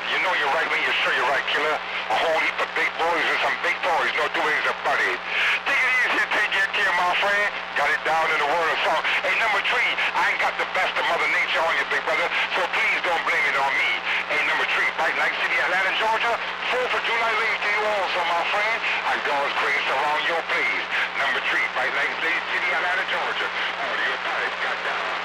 You know you're right when you're sure you're right, killer. A whole heap of big boys and some big toys, no doings about it. Take it easy and take your care, my friend. Got it down in the word of song. Hey, number 3, I ain't got the best of Mother Nature on you, big brother, so please don't blame it on me. Hey, number 3, Bright Light City, Atlanta, Georgia. 4th of July links to you also, my friend. And God's grace around your place. Number 3, Bright Light City, Atlanta, Georgia. Oh, your pipe got down.